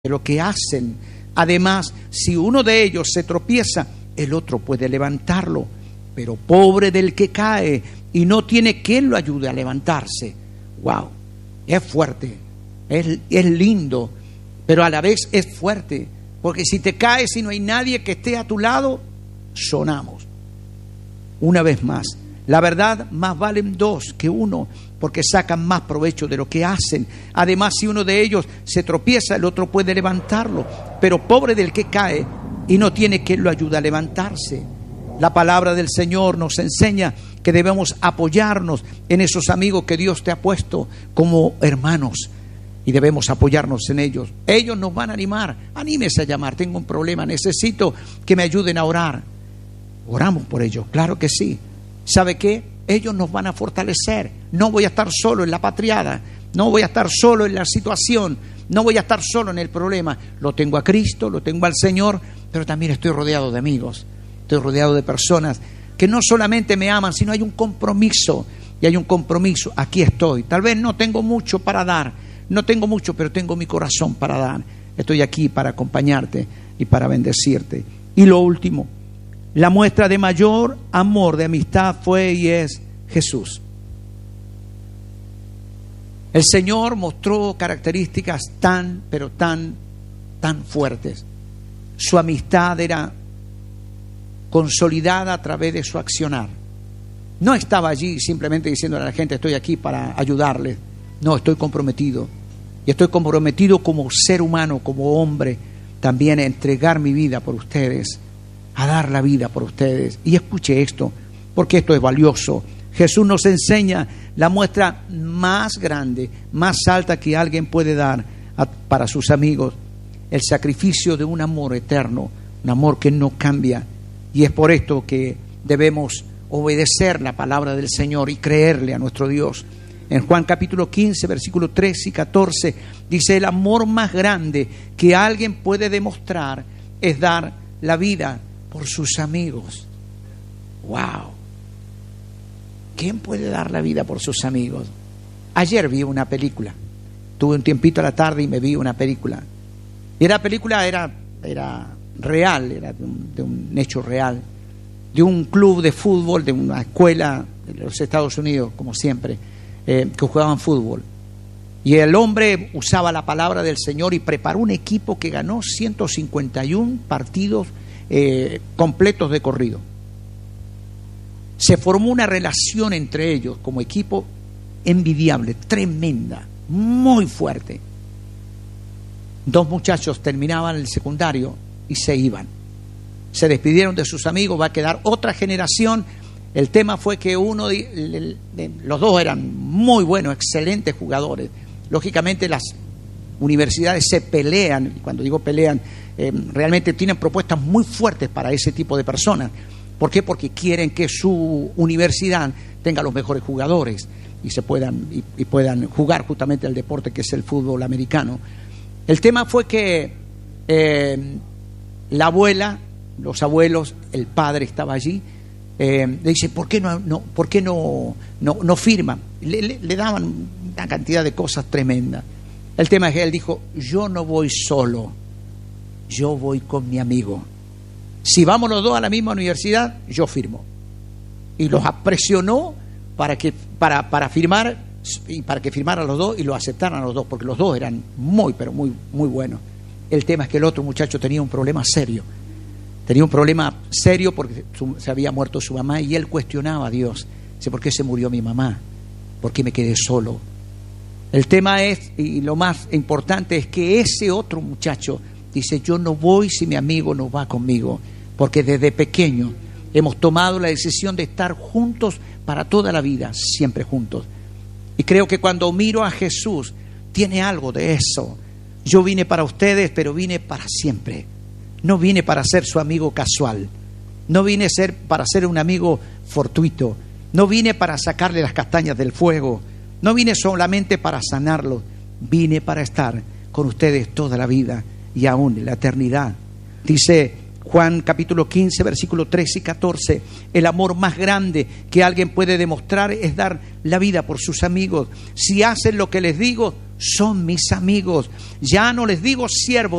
de lo que hacen. Además, si uno de ellos se tropieza, el otro puede levantarlo. Pero pobre del que cae y no tiene quien lo ayude a levantarse. Wow, es fuerte, es lindo, pero a la vez es fuerte, porque si te caes y no hay nadie que esté a tu lado, sonamos. Una vez más, la verdad, más valen dos que uno, porque sacan más provecho de lo que hacen. Además, si uno de ellos se tropieza, el otro puede levantarlo. Pero pobre del que cae y no tiene quien lo ayude a levantarse. La palabra del Señor nos enseña que debemos apoyarnos en esos amigos que Dios te ha puesto como hermanos, y debemos apoyarnos en ellos. Ellos nos van a animar. Anímese a llamar: tengo un problema, necesito que me ayuden a orar. Oramos por ellos, claro que sí. ¿Sabe qué? Ellos nos van a fortalecer. No voy a estar solo en la patriada, no voy a estar solo en la situación, no voy a estar solo en el problema. Lo tengo a Cristo, lo tengo al Señor, pero también estoy rodeado de amigos, estoy rodeado de personas que no solamente me aman, sino hay un compromiso. Y hay un compromiso. Aquí estoy. Tal vez no tengo mucho para dar, no tengo mucho, pero tengo mi corazón para dar. Estoy aquí para acompañarte y para bendecirte. Y lo último, la muestra de mayor amor, de amistad, fue y es Jesús. El Señor mostró características tan fuertes. Su amistad era consolidada a través de su accionar. No estaba allí simplemente diciéndole a la gente: estoy aquí para ayudarles. No, estoy comprometido. Y estoy comprometido como ser humano, como hombre, también a entregar mi vida por ustedes, a dar la vida por ustedes. Y escuche esto, porque esto es valioso. Jesús nos enseña la muestra más grande, más alta que alguien puede dar para sus amigos: el sacrificio de un amor eterno, un amor que no cambia. Y es por esto que debemos obedecer la palabra del Señor y creerle a nuestro Dios. En Juan capítulo 15, versículos 13 y 14, dice: el amor más grande que alguien puede demostrar es dar la vida por sus amigos. ¡Wow! ¿Quién puede dar la vida por sus amigos? Ayer vi una película. Tuve un tiempito a la tarde y me vi una película. Y la película era real, era de un hecho real, de un club de fútbol, de una escuela de los Estados Unidos, como siempre, que jugaban fútbol. Y el hombre usaba la palabra del Señor y preparó un equipo que ganó 151 partidos completos de corrido. Se formó una relación entre ellos como equipo envidiable, tremenda, muy fuerte. Dos muchachos terminaban el secundario y se iban. Se despidieron de sus amigos, va a quedar otra generación. El tema fue que los dos eran muy buenos, excelentes jugadores. Lógicamente las universidades se pelean, y cuando digo pelean, realmente tienen propuestas muy fuertes para ese tipo de personas. ¿Por qué? Porque quieren que su universidad tenga los mejores jugadores y puedan jugar justamente el deporte que es el fútbol americano. El tema fue que la abuela, los abuelos, el padre estaba allí. Le dice: ¿por qué no firman? Le daban una cantidad de cosas tremendas. El tema es que él dijo: yo no voy solo, yo voy con mi amigo. Si vamos los dos a la misma universidad, yo firmo. Y los presionó para firmar, y para que firmaran los dos y lo aceptaran los dos, porque los dos eran muy buenos. El tema es que el otro muchacho tenía un problema serio. Tenía un problema serio porque se había muerto su mamá y él cuestionaba a Dios. Dice: ¿por qué se murió mi mamá? ¿Por qué me quedé solo? El tema es, y lo más importante es que ese otro muchacho dice: yo no voy si mi amigo no va conmigo, porque desde pequeño hemos tomado la decisión de estar juntos para toda la vida, siempre juntos. Y creo que cuando miro a Jesús, tiene algo de eso. Yo vine para ustedes, pero vine para siempre. No vine para ser su amigo casual. No vine para ser un amigo fortuito. No vine para sacarle las castañas del fuego. No vine solamente para sanarlo. Vine para estar con ustedes toda la vida y aún en la eternidad. Dice Juan capítulo 15, versículos 13 y 14: el amor más grande que alguien puede demostrar es dar la vida por sus amigos. Si hacen lo que les digo, son mis amigos. Ya no les digo siervos,